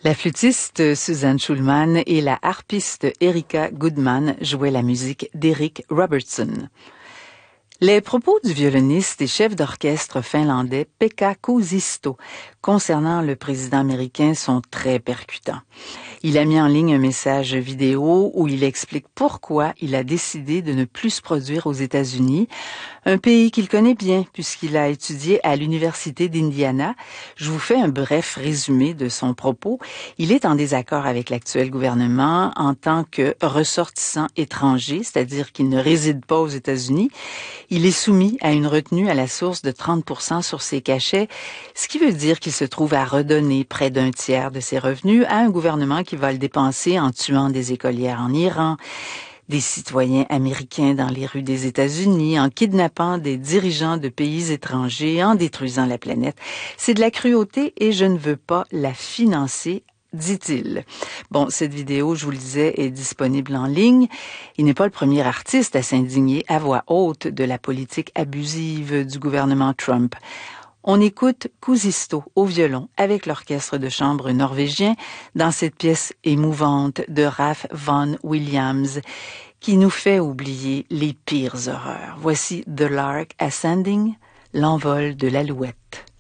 La flûtiste Suzanne Schulman et la harpiste Erika Goodman jouaient la musique d'Eric Robertson. Les propos du violoniste et chef d'orchestre finlandais Pekka Kuusisto concernant le président américain sont très percutants. Il a mis en ligne un message vidéo où il explique pourquoi il a décidé de ne plus se produire aux États-Unis, un pays qu'il connaît bien puisqu'il a étudié à l'Université d'Indiana. Je vous fais un bref résumé de son propos. Il est en désaccord avec l'actuel gouvernement en tant que ressortissant étranger, c'est-à-dire qu'il ne réside pas aux États-Unis. Il est soumis à une retenue à la source de 30% sur ses cachets, ce qui veut dire qu'il se trouve à redonner près d'un tiers de ses revenus à un gouvernement qui va le dépenser en tuant des écolières en Iran, des citoyens américains dans les rues des États-Unis, en kidnappant des dirigeants de pays étrangers, en détruisant la planète. C'est de la cruauté et je ne veux pas la financer, dit-il. Bon, cette vidéo, je vous le disais, est disponible en ligne. Il n'est pas le premier artiste à s'indigner à voix haute de la politique abusive du gouvernement Trump. On écoute Kuusisto au violon avec l'orchestre de chambre norvégien dans cette pièce émouvante de Ralph Vaughan Williams qui nous fait oublier les pires horreurs. Voici The Lark Ascending, l'envol de l'alouette.